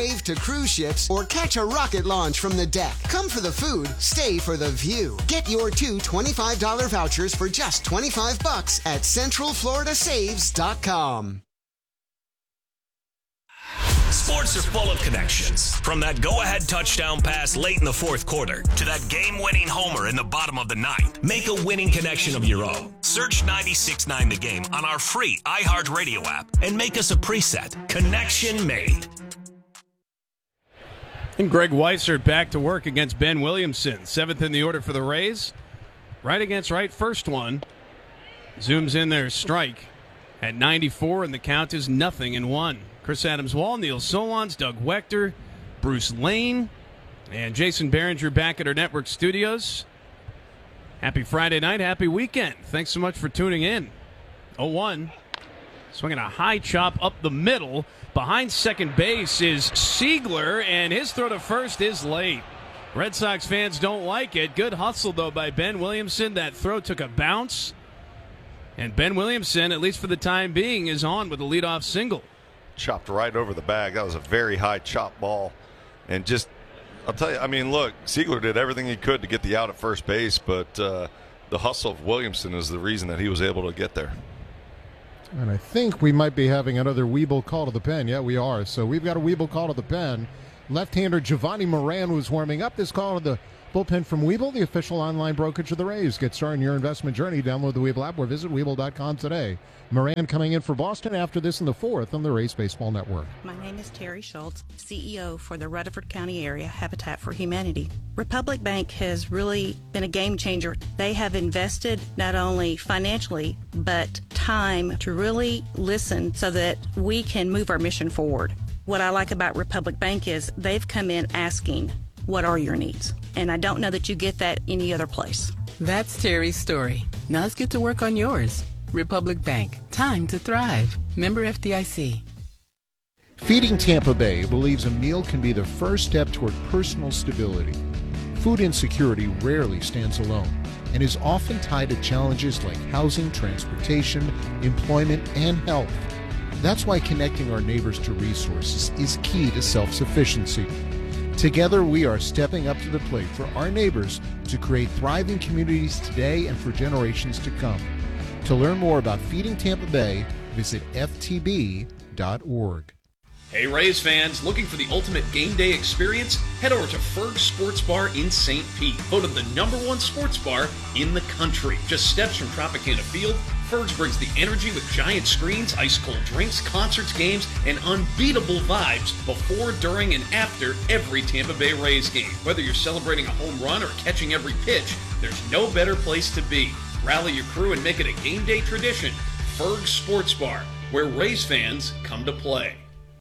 wave to cruise ships, or catch a rocket launch from the deck. Come for the food, stay for the view. Get your two $25 vouchers for just $25 at CentralFloridaSaves.com. Sports are full of connections. From that go-ahead touchdown pass late in the fourth quarter to that game-winning homer in the bottom of the ninth. Make a winning connection of your own. Search 96.9 The Game on our free iHeartRadio app and make us a preset. Connection made. And Greg Weissert back to work against Ben Williamson. Seventh in the order for the Rays. Right against right, first one. Zooms in there, strike at 94, and the count is 0-1. Chris Adams-Wall, Neil Solondz, Doug Wechter, Bruce Lane, and Jason Behringer back at our network studios. Happy Friday night, happy weekend. Thanks so much for tuning in. 0-1. Swinging a high chop up the middle. Behind second base is Siegler, and his throw to first is late. Red Sox fans don't like it. Good hustle, though, by Ben Williamson. That throw took a bounce. And Ben Williamson, at least for the time being, is on with a leadoff single. Chopped right over the bag. That was a very high chop ball. And just, I'll tell you, I mean, look, Siegler did everything he could to get the out at first base, but the hustle of Williamson is the reason that he was able to get there. And I think we might be having another Weeble call to the pen. Yeah, we are. So we've got a Weeble call to the pen. Left-hander Giovanni Moran was warming up. This call to the bullpen from Weeble, the official online brokerage of the Rays. Get started in your investment journey. Download the Weeble app or visit Weeble.com today. Moran coming in for Boston after this in the fourth on the Rays Baseball Network. My name is Terry Schultz, CEO for the Rutherford County Area Habitat for Humanity. Republic Bank has really been a game changer. They have invested not only financially, but time to really listen so that we can move our mission forward. What I like about Republic Bank is they've come in asking, what are your needs? And I don't know that you get that any other place. That's Terry's story. Now let's get to work on yours. Republic Bank. Time to thrive. Member FDIC. Feeding Tampa Bay believes a meal can be the first step toward personal stability. Food insecurity rarely stands alone and is often tied to challenges like housing, transportation, employment, and health. That's why connecting our neighbors to resources is key to self-sufficiency. Together, we are stepping up to the plate for our neighbors to create thriving communities today and for generations to come. To learn more about Feeding Tampa Bay, visit ftb.org. Hey Rays fans, looking for the ultimate game day experience? Head over to Ferg Sports Bar in St. Pete, voted the #1 sports bar in the country. Just steps from Tropicana Field, Ferg's brings the energy with giant screens, ice-cold drinks, concerts, games, and unbeatable vibes before, during, and after every Tampa Bay Rays game. Whether you're celebrating a home run or catching every pitch, there's no better place to be. Rally your crew and make it a game day tradition. Ferg's Sports Bar, where Rays fans come to play.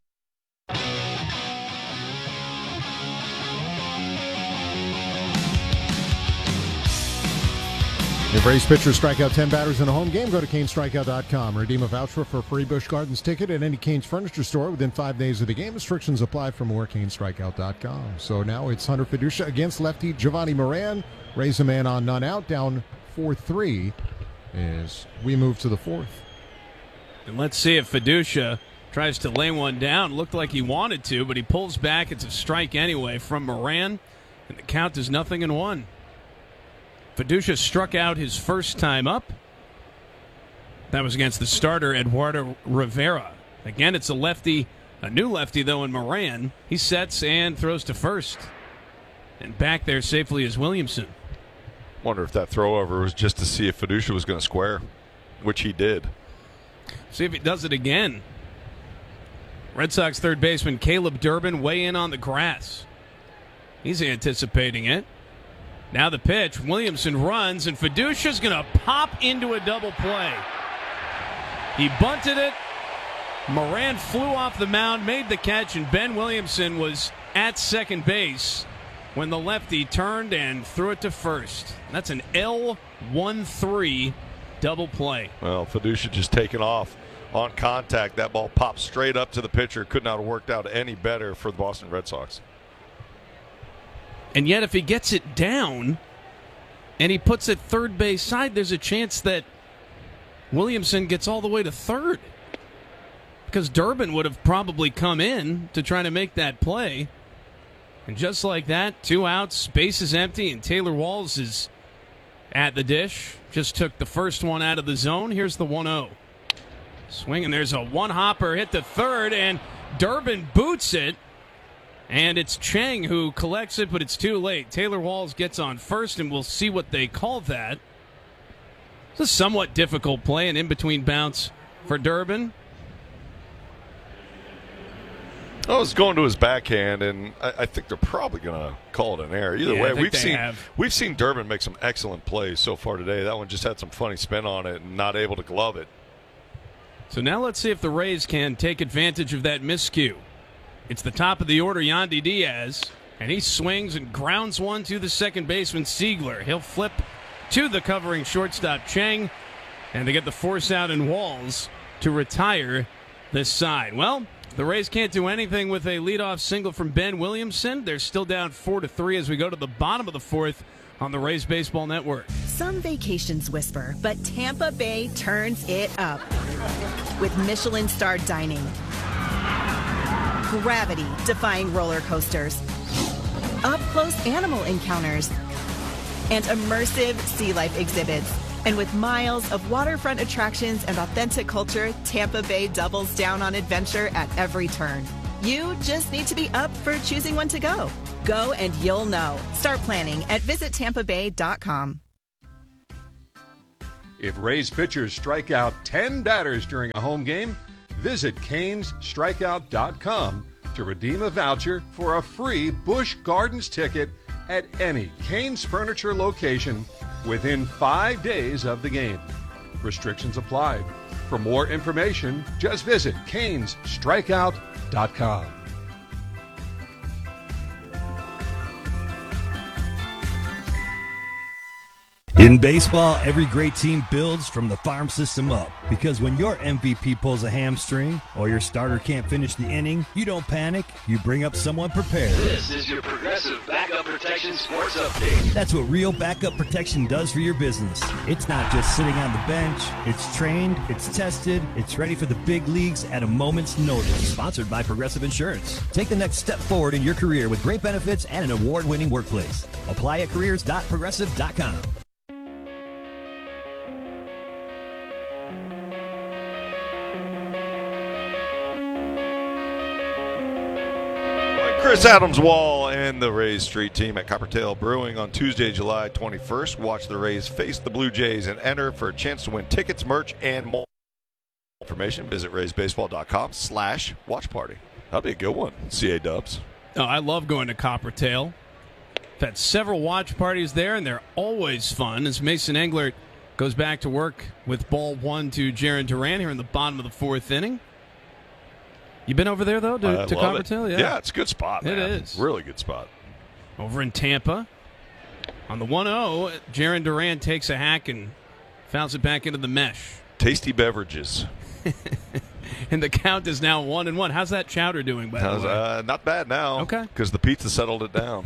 If Rays pitchers strike out 10 batters in a home game, go to CaneStrikeout.com. Redeem a voucher for a free Busch Gardens ticket at any Cane's Furniture store within 5 days of the game. Restrictions apply for more. CaneStrikeout.com. So now it's Hunter Fiducia against lefty Giovanni Moran. Rays a man on, none out, down 4-3 as we move to the fourth. And let's see if Fiducia tries to lay one down. Looked like he wanted to, but he pulls back. It's a strike anyway from Moran, and the count is 0-1. Fiducia struck out his first time up. That was against the starter, Eduardo Rivera. Again, it's a lefty, a new lefty, though, in Moran. He sets and throws to first. And back there safely is Williamson. Wonder if that throw over was just to see if Fiducia was going to square, which he did. See if he does it again. Red Sox third baseman Caleb Durbin way in on the grass. He's anticipating it. Now the pitch. Williamson runs, and Fiducia's going to pop into a double play. He bunted it. Moran flew off the mound, made the catch, and Ben Williamson was at second base when the lefty turned and threw it to first. That's an L-1-3 double play. Well, Fiducia just taking off on contact. That ball popped straight up to the pitcher. Could not have worked out any better for the Boston Red Sox. And yet if he gets it down and he puts it third base side, there's a chance that Williamson gets all the way to third. because Durbin would have probably come in to try to make that play. And just like that, 2 outs, base is empty, and Taylor Walls is at the dish. Just took the first one out of the zone. Here's the 1-0. Swing, and there's a one-hopper hit to third, and Durbin boots it. And it's Chang who collects it, but it's too late. Taylor Walls gets on first, and we'll see what they call that. It's a somewhat difficult play, an in-between bounce for Durbin. I was going to his backhand, and I think they're probably going to call it an error. Either way, we've seen Durbin make some excellent plays so far today. That one just had some funny spin on it and not able to glove it. So now let's see if the Rays can take advantage of that miscue. It's the top of the order, Yandy Diaz, and he swings and grounds one to the second baseman, Siegler. He'll flip to the covering shortstop, Chang, and they get the force out in Walls to retire this side. Well, the Rays can't do anything with a leadoff single from Ben Williamson. They're still down 4-3 as we go to the bottom of the fourth on the Rays Baseball Network. Some vacations whisper, but Tampa Bay turns it up with Michelin-starred dining, gravity-defying roller coasters, up-close animal encounters, and immersive sea life exhibits. And with miles of waterfront attractions and authentic culture, Tampa Bay doubles down on adventure at every turn. You just need to be up for choosing one to go. Go and you'll know. Start planning at visitTampaBay.com. If Rays pitchers strike out 10 batters during a home game, visit CanesStrikeout.com to redeem a voucher for a free Busch Gardens ticket at any Canes Furniture location within 5 days of the game. Restrictions apply. For more information, just visit CanesStrikeout.com. In baseball, every great team builds from the farm system up. Because when your MVP pulls a hamstring or your starter can't finish the inning, you don't panic. You bring up someone prepared. This is your Progressive Backup Protection Sports Update. That's what real backup protection does for your business. It's not just sitting on the bench. It's trained, it's tested, it's ready for the big leagues at a moment's notice. Sponsored by Progressive Insurance. Take the next step forward in your career with great benefits and an award-winning workplace. Apply at careers.progressive.com. Chris Adams-Wall and the Rays Street Team at Coppertail Brewing on Tuesday, July 21st. Watch the Rays face the Blue Jays and enter for a chance to win tickets, merch, and more. Information, visit RaysBaseball.com/watchparty. That'll be a good one, CA Dubs. Oh, I love going to Coppertail. I've had several watch parties there, and they're always fun as Mason Englert goes back to work with ball one to Jarren Duran here in the bottom of the fourth inning. You been over there, though, to Coppertail? Yeah, it's a good spot, man. It is. Really good spot. Over in Tampa. On the 1-0, Jarren Duran takes a hack and fouls it back into the mesh. Tasty beverages. And the count is now 1-1. How's that chowder doing, by the way? Not bad now. Okay. Because the pizza settled it down.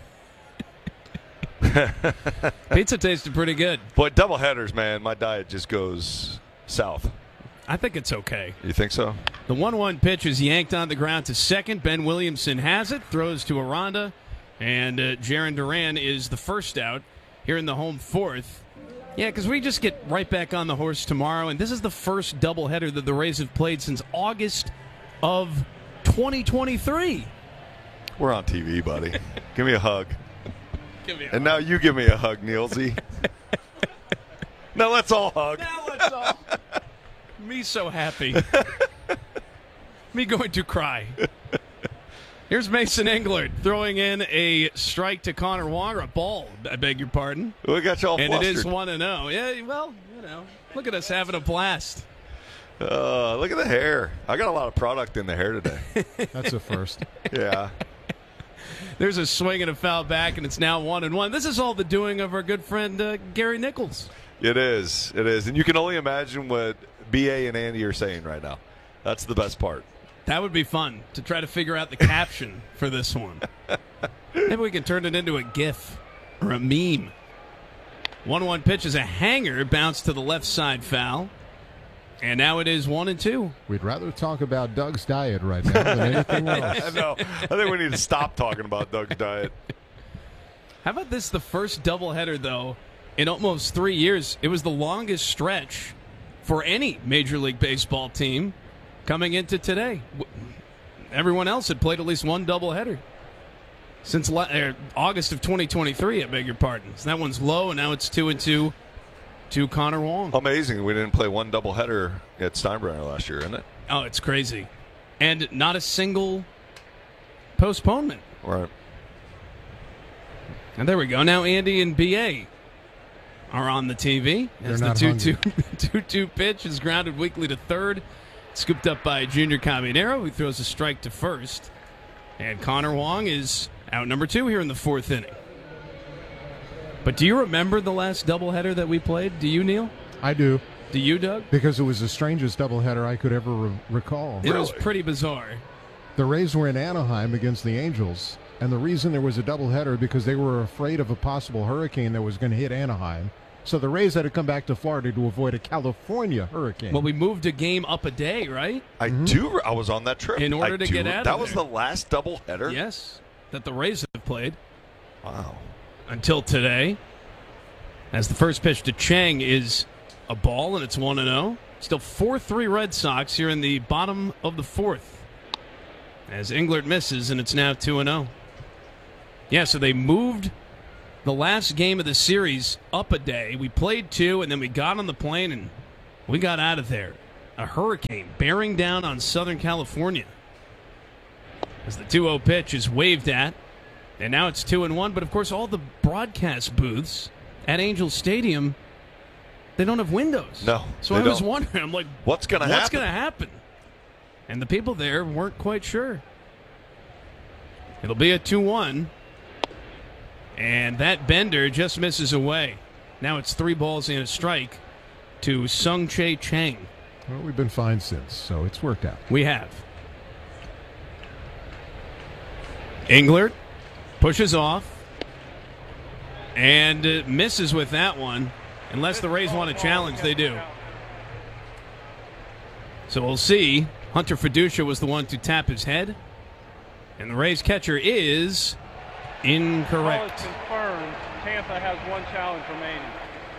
Pizza tasted pretty good. But double headers, man, my diet just goes south. I think it's okay. You think so? The 1-1 pitch is yanked on the ground to second. Ben Williamson has it, throws to Aranda, and Jarren Duran is the first out here in the home fourth. Yeah, because we just get right back on the horse tomorrow, and this is the first doubleheader that the Rays have played since August of 2023. We're on TV, buddy. Give me a hug. And now you give me a hug, Nielsy. Now let's all hug. Now let's all. Me so happy. Me going to cry. Here's Mason Englert throwing in a strike to Connor Wong, or a ball, I beg your pardon. We got you all and flustered. It is 1-0. Yeah, well, look at us having a blast. Look at the hair. I got a lot of product in the hair today. That's a first. Yeah. There's a swing and a foul back, and it's now 1-1. This is all the doing of our good friend Gary Nichols. It is. It is. And you can only imagine what B.A. and Andy are saying right now. That's the best part. That would be fun to try to figure out the caption for this one. Maybe we can turn it into a GIF or a meme. 1-1 pitch is a hanger, bounce to the left side foul. And now it is 1-2. We'd rather talk about Doug's diet right now than anything else. I know. I think we need to stop talking about Doug's diet. How about this, the first doubleheader, though, in almost 3 years? It was the longest stretch for any Major League Baseball team coming into today. Everyone else had played at least one doubleheader since August of 2023, I beg your pardon. So that one's low, and now it's 2-2 to Connor Wong. Amazing. We didn't play one doubleheader at Steinbrenner last year, isn't it? Oh, it's crazy. And not a single postponement. Right. And there we go. Now Andy and B.A. are on the TV. As the 2-2 pitch is grounded weakly to third. Scooped up by Junior Caminero, who throws a strike to first. And Connor Wong is out number 2 here in the 4th inning. But do you remember the last doubleheader that we played? Do you, Neil? I do. Do you, Doug? Because it was the strangest doubleheader I could ever recall. It was pretty bizarre. The Rays were in Anaheim against the Angels, and the reason there was a doubleheader because they were afraid of a possible hurricane that was going to hit Anaheim. So the Rays had to come back to Florida to avoid a California hurricane. Well, we moved a game up a day, right? I was on that trip. In order to get out of that was the last doubleheader? Yes, that the Rays have played. Wow. Until today. As the first pitch to Chang is a ball, and it's 1-0. Still 4-3 Red Sox here in the bottom of the 4th. As Englert misses, and it's now 2-0. Yeah, so they moved the last game of the series up a day. We played 2, and then we got on the plane, and we got out of there. A hurricane bearing down on Southern California. As the 2-0 pitch is waved at, and now it's 2-1. But, of course, all the broadcast booths at Angel Stadium, they don't have windows. No, so I was wondering, I'm like, what's going to happen? What's going to happen? And the people there weren't quite sure. It'll be a 2-1. And that bender just misses away. Now it's 3 balls and a strike to Sung-Chae Chang. Well, we've been fine since, so it's worked out. We have. Englert pushes off and misses with that one. Unless the Rays want to challenge, they do. So we'll see. Hunter Fiducia was the one to tap his head. And the Rays catcher is incorrect. Confirmed. Tampa has 1 challenge remaining.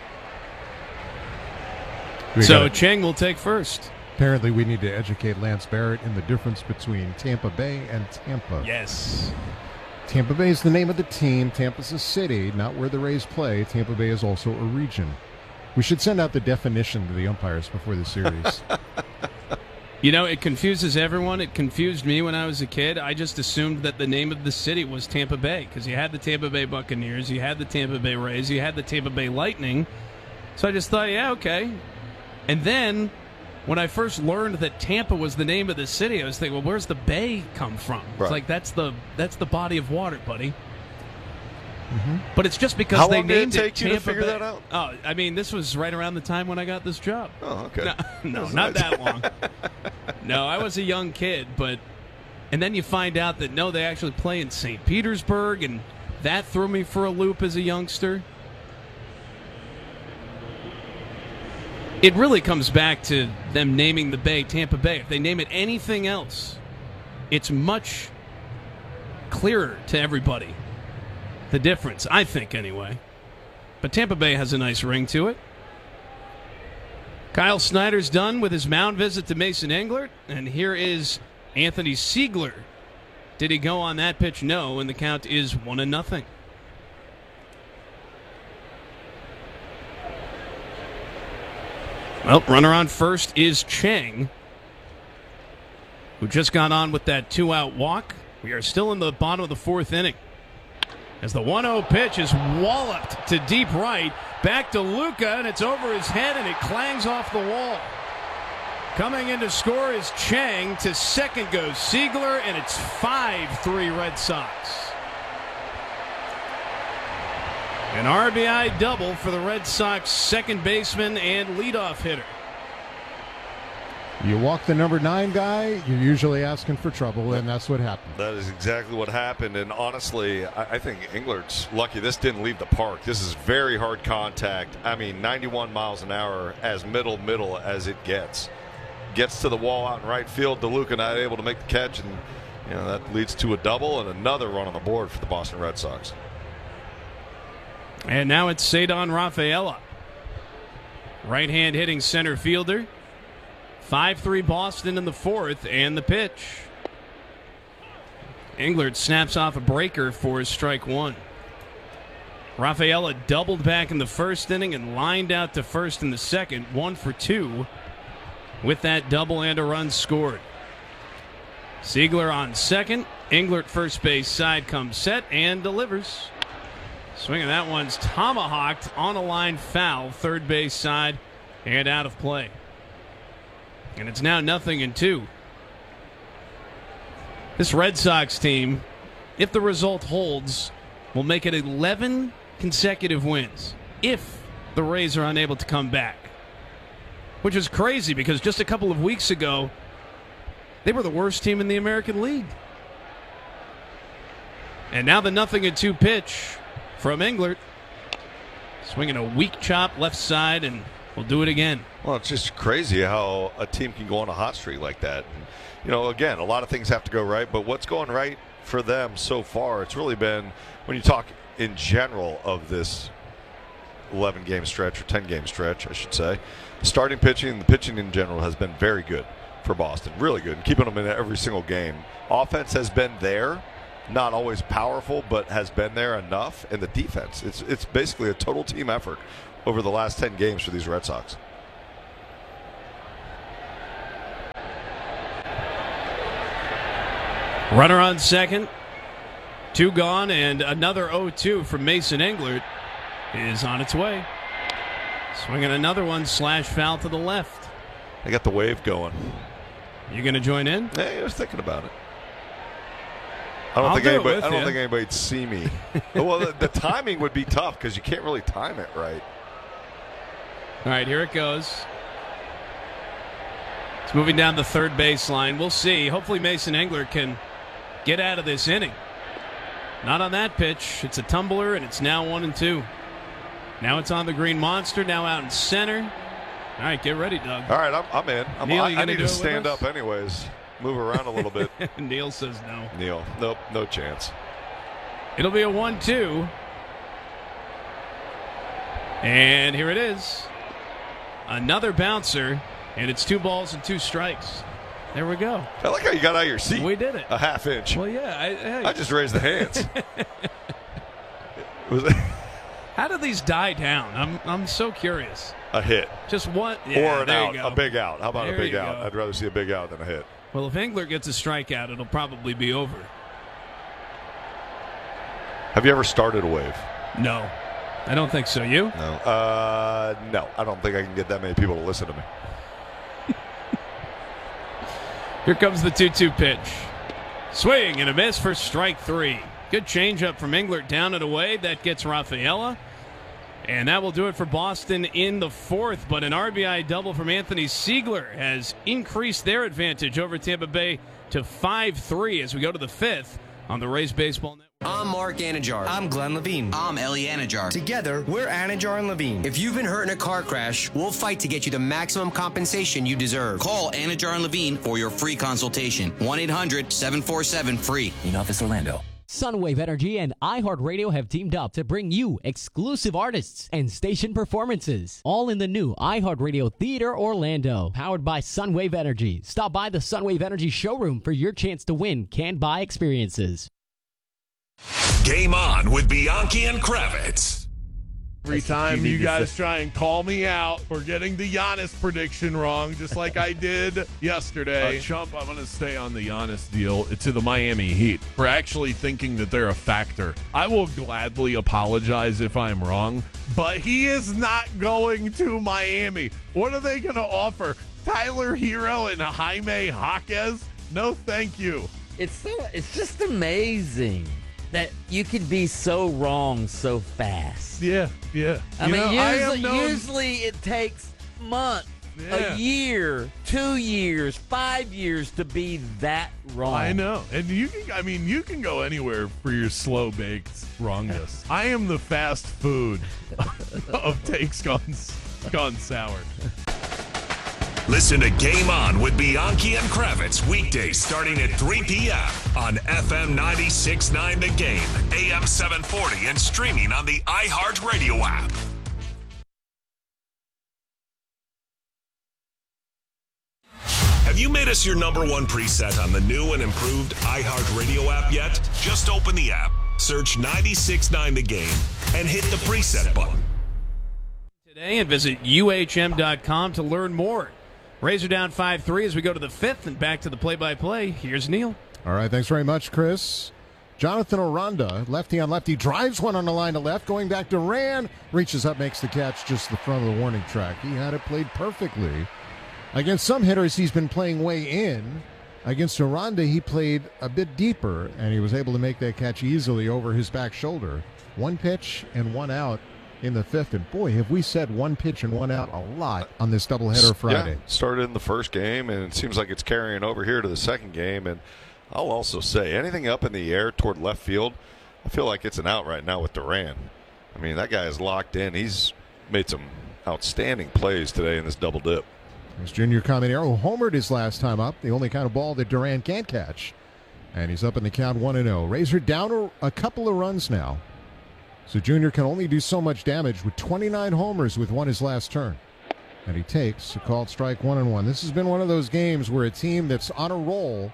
So Chang will take first. Apparently we need to educate Lance Barrett in the difference between Tampa Bay and Tampa. Yes. Tampa Bay is the name of the team. Tampa's a city, not where the Rays play. Tampa Bay is also a region. We should send out the definition to the umpires before the series. You know, it confuses everyone. It confused me when I was a kid. I just assumed that the name of the city was Tampa Bay because you had the Tampa Bay Buccaneers, you had the Tampa Bay Rays, you had the Tampa Bay Lightning. So I just thought, yeah, okay. And then when I first learned that Tampa was the name of the city, I was thinking, well, where's the bay come from? Right. It's like that's the body of water, buddy. Mm-hmm. But it's just because How they long did named it take you to Tampa figure Bay. that out? Oh, I mean, this was right around the time when I got this job. Oh, okay. No, not that long. No, I was a young kid, and then you find out that, no, they actually play in St. Petersburg, and that threw me for a loop as a youngster. It really comes back to them naming the bay Tampa Bay. If they name it anything else, it's much clearer to everybody. The difference, I think, anyway. But Tampa Bay has a nice ring to it. Kyle Snyder's done with his mound visit to Mason Englert, and here is Anthony Siegler. Did he go on that pitch? No, and the count is 1-0. Well, runner on first is Chang, who just got on with that 2-out walk. We are still in the bottom of the 4th inning. As the 1-0 pitch is walloped to deep right, back to Luca, and it's over his head, and it clangs off the wall. Coming in to score is Chang. To second goes Siegler, and it's 5-3 Red Sox. An RBI double for the Red Sox second baseman and leadoff hitter. You walk the number 9 guy, you're usually asking for trouble, and that's what happened. That is exactly what happened, and honestly, I think Englert's lucky this didn't leave the park. This is very hard contact. I mean, 91 miles an hour, as middle as it gets. Gets to the wall out in right field. DeLuca not able to make the catch, and that leads to a double and another run on the board for the Boston Red Sox. And now it's Ceddanne Rafaela, right-hand hitting center fielder. 5-3 Boston in the fourth, and the pitch. Englert snaps off a breaker for strike one. Rafaela doubled back in the first inning and lined out to first in the second, 1 for 2 with that double and a run scored. Siegler on second. Englert first base side comes set and delivers. Swinging that one's tomahawked on a line foul, third base side and out of play. And it's now 0-2. This Red Sox team, if the result holds, will make it 11 consecutive wins if the Rays are unable to come back. Which is crazy because just a couple of weeks ago, they were the worst team in the American League. And now the 0-2 pitch from Englert. Swinging a weak chop left side, and we'll do it again. Well, it's just crazy how a team can go on a hot streak like that. And, again, a lot of things have to go right, but what's going right for them so far, it's really been, when you talk in general of this 11-game stretch, or 10-game stretch, I should say, starting pitching, the pitching in general has been very good for Boston. Really good, and keeping them in every single game. Offense has been there, not always powerful, but has been there enough. And the defense, it's basically a total team effort over the last 10 games for these Red Sox. Runner on second, 2 gone, and another 0-2 from Mason Englert is on its way. Swinging another one, slash foul to the left. They got the wave going. You going to join in? Yeah, I was thinking about it. I don't think anybody'd see me. Well, the timing would be tough because you can't really time it right. All right, here it goes. It's moving down the third baseline. We'll see. Hopefully Mason Englert can get out of this inning. Not on that pitch. It's a tumbler, and it's now 1-2. Now it's on the Green Monster, now out in center. All right, get ready, Doug. All right, I'm in. Neil, I need to stand up anyways. Move around a little bit. Neil says no. Neil, nope, no chance. It'll be a 1-2. And here it is. Another bouncer, and it's 2 balls and 2 strikes. There we go. I like how you got out of your seat. We did it. A half inch. Well, yeah. I just raised the hands. How do these die down? I'm so curious. A hit. Just one. Yeah, or an out. A big out. How about a big out? I'd rather see a big out than a hit. Well, if Englert gets a strikeout, it'll probably be over. Have you ever started a wave? No. I don't think so. You? No. No. I don't think I can get that many people to listen to me. Here comes the 2-2 pitch. Swing and a miss for strike 3. Good changeup from Englert down and away. That gets Rafaela. And that will do it for Boston in the fourth. But an RBI double from Anthony Siegler has increased their advantage over Tampa Bay to 5-3 as we go to the fifth on the Rays Baseball Network. I'm Mark Anajar. I'm Glenn Levine. I'm Ellie Anajar. Together, we're Anajar and Levine. If you've been hurt in a car crash, we'll fight to get you the maximum compensation you deserve. Call Anajar and Levine for your free consultation. 1-800-747-FREE. In Office Orlando. Sunwave Energy and iHeartRadio have teamed up to bring you exclusive artists and station performances, all in the new iHeartRadio Theater Orlando, powered by Sunwave Energy. Stop by the Sunwave Energy showroom for your chance to win can-buy experiences. Game on with Bianchi and Kravitz. Every time you guys try and call me out for getting the Giannis prediction wrong, just like I did yesterday. Chump, I'm going to stay on the Giannis deal to the Miami Heat for actually thinking that they're a factor. I will gladly apologize if I'm wrong, but he is not going to Miami. What are they going to offer? Tyler Hero and Jaime Jaquez? No, thank you. It's just amazing that you could be so wrong so fast. Yeah. I mean, usually it takes months a year, 2 years, 5 years to be that wrong. I know. And you can go anywhere for your slow baked wrongness. I am the fast food of takes gone sour. Listen to Game On with Bianchi and Kravitz weekdays starting at 3 p.m. on FM 96.9 The Game, AM 740, and streaming on the iHeartRadio app. Have you made us your number one preset on the new and improved iHeartRadio app yet? Just open the app, search 96.9 The Game, and hit the preset button. Today and visit UHM.com to learn more. Rays are down 5-3 as we go to the fifth and back to the play-by-play. Here's Neil. All right, thanks very much, Chris. Jonathan Aranda, lefty on lefty, drives one on the line to left, going back to Rand, reaches up, makes the catch just the front of the warning track. He had it played perfectly. Against some hitters, he's been playing way in. Against Aranda, he played a bit deeper, and he was able to make that catch easily over his back shoulder. One pitch and one out in the fifth, and boy, have we said one pitch and one out a lot on this doubleheader Friday. Yeah, started in the first game, and it seems like it's carrying over here to the second game. And I'll also say, anything up in the air toward left field, I feel like it's an out right now with Duran. I mean, that guy is locked in. He's made some outstanding plays today in this double dip. There's Junior Caminero, who homered his last time up, the only kind of ball that Duran can't catch. And he's up in the count 1-0. Rays are down a couple of runs now. So Junior can only do so much damage with 29 homers with one his last turn. And he takes a called strike 1-1. This has been one of those games where a team that's on a roll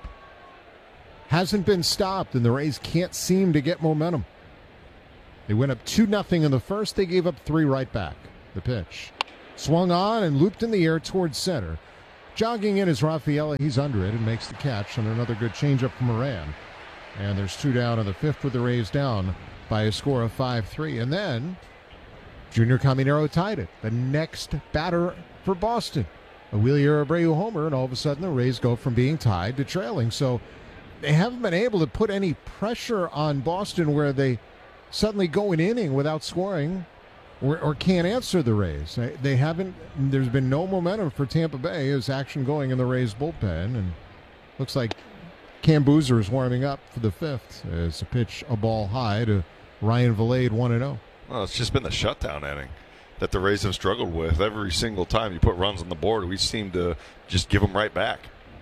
hasn't been stopped, and the Rays can't seem to get momentum. They went up 2-0 in the first. They gave up 3 right back. The pitch swung on and looped in the air towards center. Jogging in is Rafaela. He's under it and makes the catch on another good changeup from Moran. And there's 2 down in the fifth with the Rays down by a score of 5-3. And then Junior Caminero tied it. The next batter for Boston. A Wheeler Abreu homer, and all of a sudden the Rays go from being tied to trailing. So they haven't been able to put any pressure on Boston where they suddenly go an inning without scoring or can't answer the Rays. They haven't. There's been no momentum for Tampa Bay. There's action going in the Rays bullpen, and looks like Cam Boozer is warming up for the fifth. It's a pitch, a ball high to Ryan Vilade, 1-0. Well, it's just been the shutdown inning that the Rays have struggled with. Every single time you put runs on the board, we seem to just give them right back.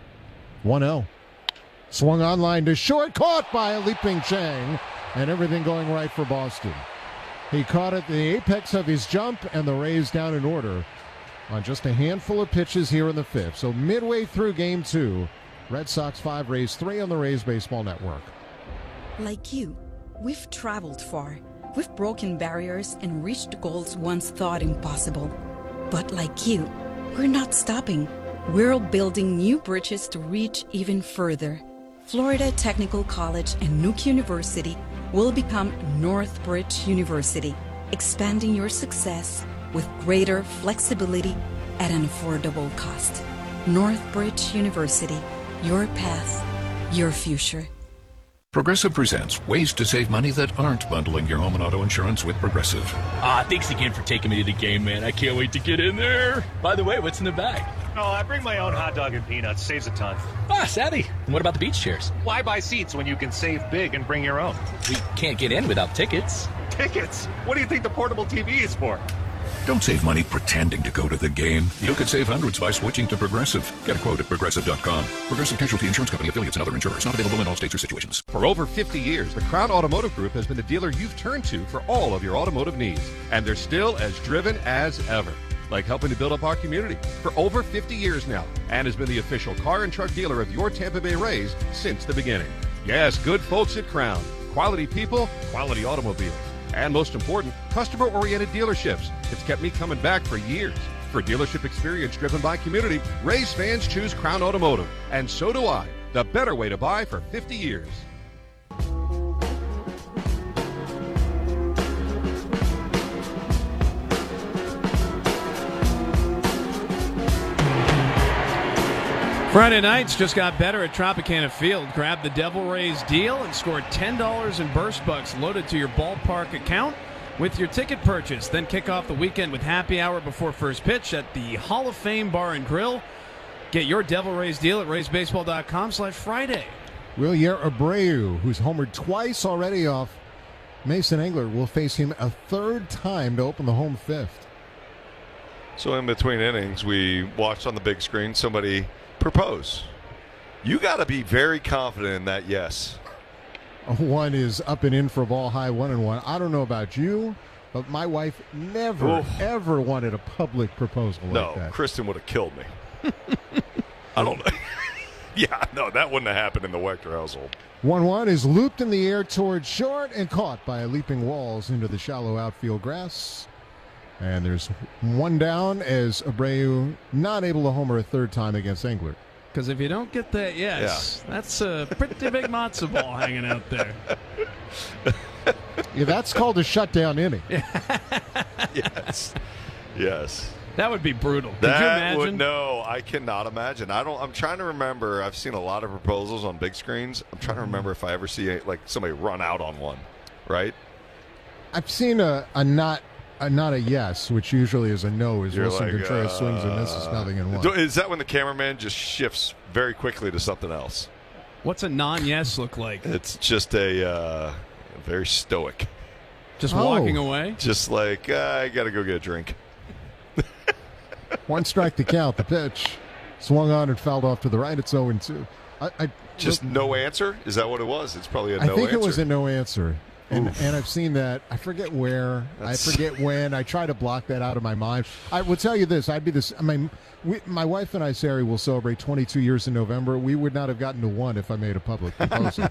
1-0. Swung on line to short, caught by a leaping Chang, and everything going right for Boston. He caught at the apex of his jump, and the Rays down in order on just a handful of pitches here in the fifth. So midway through game 2, Red Sox 5, Rays 3 on the Rays Baseball Network. Like you, we've traveled far. We've broken barriers and reached goals once thought impossible. But like you, we're not stopping. We're building new bridges to reach even further. Florida Technical College and Nuke University will become Northbridge University, expanding your success with greater flexibility at an affordable cost. Northbridge University, your path, your future. Progressive presents ways to save money that aren't bundling your home and auto insurance with Progressive. Thanks again for taking me to the game, man. I can't wait to get in there. By the way, what's in the bag? Oh, I bring my own hot dog and peanuts. Saves a ton. Savvy. And what about the beach chairs? Why buy seats when you can save big and bring your own? We can't get in without tickets. Tickets? What do you think the portable TV is for? Don't save money pretending to go to the game. You could save hundreds by switching to Progressive. Get a quote at Progressive.com. Progressive Casualty Insurance Company, affiliates, and other insurers. Not available in all states or situations. For over 50 years, the Crown Automotive Group has been the dealer you've turned to for all of your automotive needs. And they're still as driven as ever. Like helping to build up our community for over 50 years now, and has been the official car and truck dealer of your Tampa Bay Rays since the beginning. Yes, good folks at Crown. Quality people, quality automobiles. And most important, customer-oriented dealerships. It's kept me coming back for years. For dealership experience driven by community, Rays fans choose Crown Automotive. And so do I. The better way to buy for 50 years. Friday nights just got better at Tropicana Field. Grab the Devil Rays deal and score $10 in burst bucks loaded to your ballpark account. with your ticket purchase. Then kick off the weekend with happy hour before first pitch at the Hall of Fame Bar and Grill. Get your Devil Rays deal at RaysBaseball.com/Friday. Wilyer Abreu, who's homered twice already off Mason Englert, will face him a third time to open the home fifth. So in between innings, we watched on the big screen somebody propose. You got to be very confident in that yes. One is up and in for a ball high, 1-1. I don't know about you, but my wife never, ever wanted a public proposal like that. No, Kristen would have killed me. I don't know. Yeah, no, that wouldn't have happened in the Wechter household. 1-1 is looped in the air towards short and caught by leaping Walls into the shallow outfield grass. And there's one down as Abreu not able to homer a third time against Englert. Because if you don't get that that's a pretty big matzo ball hanging out there. Yeah, that's called a shutdown inning. Yes. Yes. That would be brutal. Could you imagine? No, I cannot imagine. I'm trying to remember. I've seen a lot of proposals on big screens. I'm trying to remember if I ever see somebody run out on one. Right? I've seen a not a yes, which usually is a no, as Wilson Contreras swings and misses, nothing in one. Is that when the cameraman just shifts very quickly to something else? What's a non-yes look like? It's just a very stoic. Just walking away? Just like, I got to go get a drink. One strike to count. The pitch swung on and fouled off to the right. It's 0-2. Just no answer? Is that what it was? It's probably a no answer. I think it was a no answer. And I've seen that. I forget where. I forget when. I try to block that out of my mind. I will tell you this. My wife and I, Sari, will celebrate 22 years in November. We would not have gotten to one if I made a public proposal.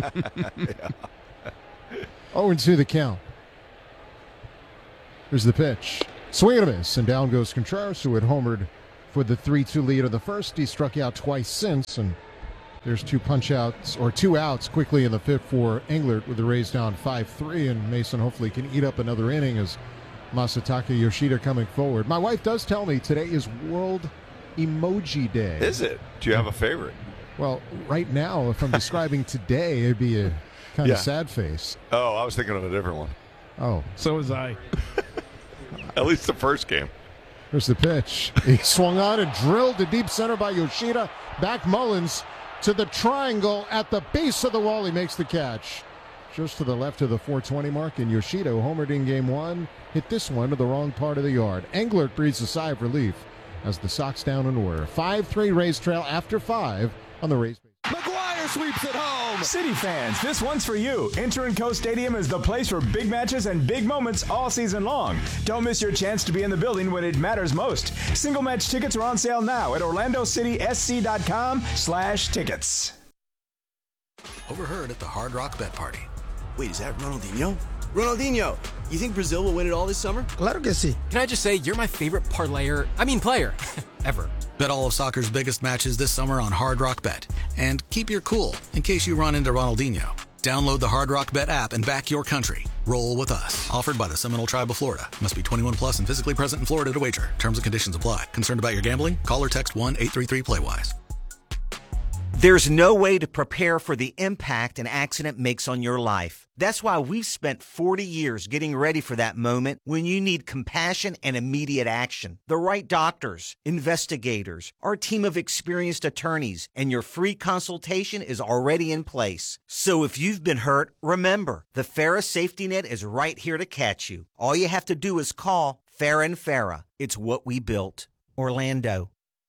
0-2 the count. There's the pitch. Swing and a miss, and down goes Contreras, who had homered for the 3-2 lead of the first. He struck out twice since, and there's two outs quickly in the fifth for Englert, with the Rays down 5-3, and Mason hopefully can eat up another inning as Masataka Yoshida coming forward. My wife does tell me today is World Emoji Day. Is it? Do you have a favorite? Well, right now, if I'm describing today, it'd be a kind of sad face. Oh, I was thinking of a different one. Oh. So was I. At least the first game. There's the pitch. He swung on and drilled to deep center by Yoshida. Back Mullins to the triangle at the base of the wall. He makes the catch. Just to the left of the 420 mark, and Yoshida, who homered in game one, hit this one to the wrong part of the yard. Englert breathes a sigh of relief as the Sox down in order. 5-3 Rays trail after 5 on the Rays. McGuire sweeps it home. City fans, this one's for you. Enter and Co Stadium is the place for big matches and big moments all season long. Don't miss your chance to be in the building when it matters most. Single match tickets are on sale now at OrlandoCitySC.com/tickets. Overheard at the Hard Rock Bet Party. Wait, is that Ronaldinho? Ronaldinho, you think Brazil will win it all this summer? Claro que sí. Can I just say, you're my favorite player, ever. Bet all of soccer's biggest matches this summer on Hard Rock Bet. And keep your cool in case you run into Ronaldinho. Download the Hard Rock Bet app and back your country. Roll with us. Offered by the Seminole Tribe of Florida. Must be 21 plus and physically present in Florida to wager. Terms and conditions apply. Concerned about your gambling? Call or text 1-833-PLAY-WISE. There's no way to prepare for the impact an accident makes on your life. That's why we've spent 40 years getting ready for that moment when you need compassion and immediate action. The right doctors, investigators, our team of experienced attorneys, and your free consultation is already in place. So if you've been hurt, remember, the FARA safety net is right here to catch you. All you have to do is call FARA and FARA. It's what we built. Orlando.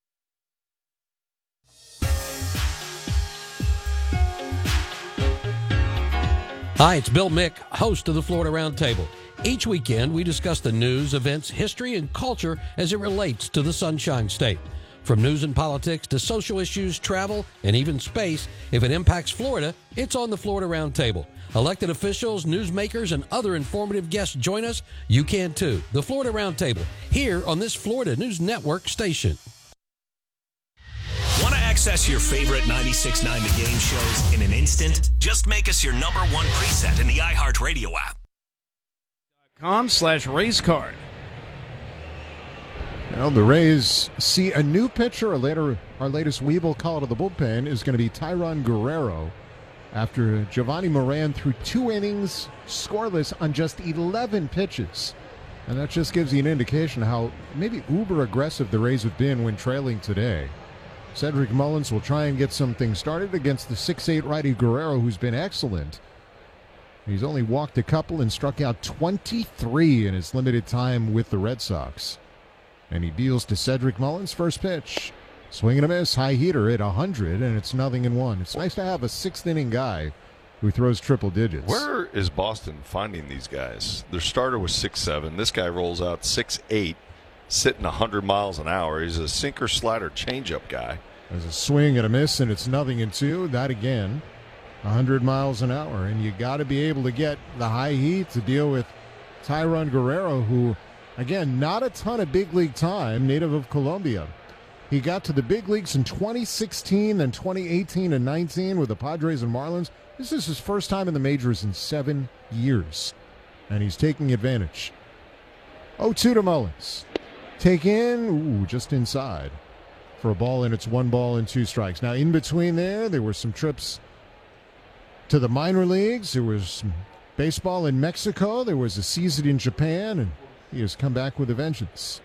Hi, it's Bill Mick, host of the Florida Roundtable. Each weekend, we discuss the news, events, history, and culture as it relates to the Sunshine State. From news and politics to social issues, travel, and even space, if it impacts Florida, it's on the Florida Roundtable. Elected officials, newsmakers, and other informative guests join us. You can too. The Florida Roundtable, here on this Florida News Network station. Want to access your favorite 96.9 The Game shows in an instant? Just make us your number one preset in the iHeartRadio app. .com/race card. Well, the Rays see a new pitcher. Our latest Weeble call to the bullpen is going to be Tyron Guerrero after Giovanni Moran threw 2 innings scoreless on just 11 pitches. And that just gives you an indication how maybe uber aggressive the Rays have been when trailing today. Cedric Mullins will try and get something started against the 6'8" righty Guerrero, who's been excellent. He's only walked a couple and struck out 23 in his limited time with the Red Sox. And he deals to Cedric Mullins. First pitch. Swing and a miss. High heater at 100, and it's 0-1. It's nice to have a 6th-inning guy who throws triple digits. Where is Boston finding these guys? Their starter was 6'7". This guy rolls out 6'8", sitting 100 miles an hour. He's a sinker, slider, changeup guy. There's a swing and a miss, and it's 0-2. That again, 100 miles an hour. And you got to be able to get the high heat to deal with Tyrone Guerrero, who, again, not a ton of big league time, native of Colombia. He got to the big leagues in 2016, then 2018 and 19 with the Padres and Marlins. This is his first time in the majors in 7 years, and he's taking advantage. 0-2 to Mullins. Take in, just inside for a ball, and it's 1 ball and 2 strikes. Now, in between there were some trips to the minor leagues. There was some baseball in Mexico. There was a season in Japan, and he has come back with a vengeance.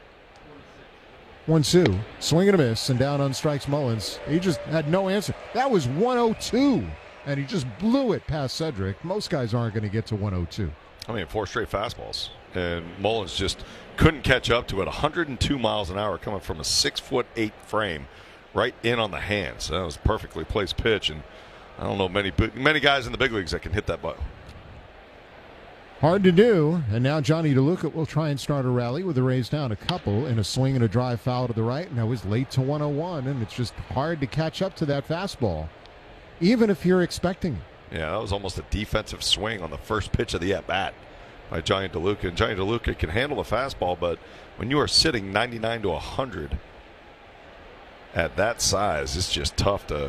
1-2, swing and a miss, and down on strikes Mullins. He just had no answer. That was 102, and he just blew it past Cedric. Most guys aren't going to get to 102. 4 straight fastballs, and Mullins just couldn't catch up to it. 102 miles an hour coming from a 6'8" frame right in on the hands. That was a perfectly placed pitch, and I don't know many guys in the big leagues that can hit that ball. Hard to do, and now Johnny DeLuca will try and start a rally with the Rays down a couple in a swing and a drive foul to the right, and that was late to 101, and it's just hard to catch up to that fastball, even if you're expecting it. Yeah, that was almost a defensive swing on the first pitch of the at-bat by Johnny DeLuca, and Johnny DeLuca can handle a fastball, but when you are sitting 99 to 100 at that size, it's just tough to